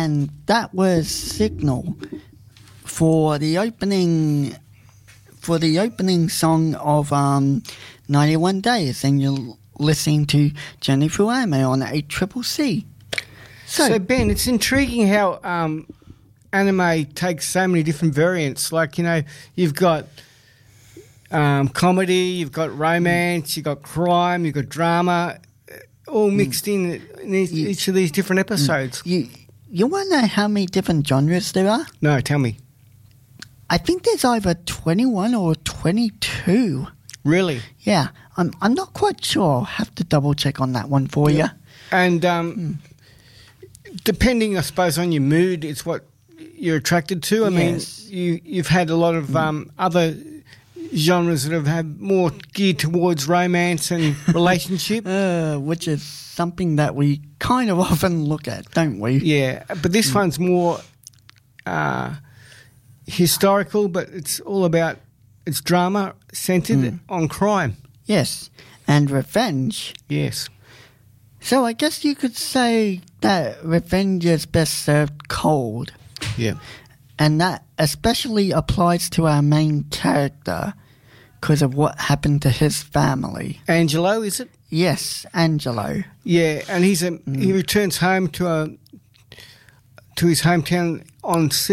and that was Signal for the opening song of 91 Days, and you're listening to Journey Through Anime on ACCC. So Ben, it's intriguing how anime takes so many different variants. Like, you've got comedy, you've got romance, you've got crime, you've got drama, all mixed in each of these different episodes. You want to know how many different genres there are? No, tell me. I think there's either 21 or 22. Really? Yeah, I'm not quite sure. I'll have to double check on that one for you. And depending, I suppose, on your mood, it's what you're attracted to. I mean, you've had a lot of other genres that have had more geared towards romance and relationship. Which is something that we kind of often look at, don't we? Yeah, but this one's more historical, but it's all about, it's drama centred on crime. Yes, and revenge. Yes. So I guess you could say that revenge is best served cold. Yeah. And that especially applies to our main character because of what happened to his family. Angelo, is it? Yes, Angelo. Yeah, and he returns home to his hometown on